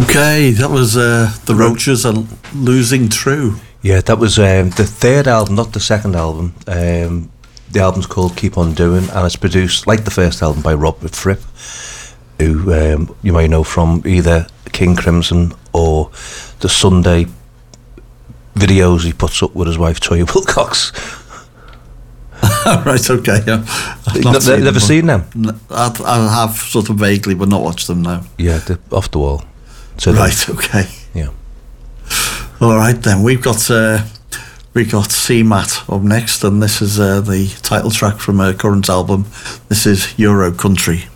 Okay, that was the Roaches and Losing True. Yeah, that was the third album, not the second album. The album's called Keep On Doing, and it's produced, like the first album, by Robert Fripp, who you may know from either King Crimson or the Sunday videos he puts up with his wife Toya Wilcox. Right, okay, yeah. Never seen them? I have sort of vaguely, but not watched them now. Yeah, they're off the wall. So right, okay. Yeah. All right then, we got CMAT up next, and this is the title track from her current album. This is Euro Country.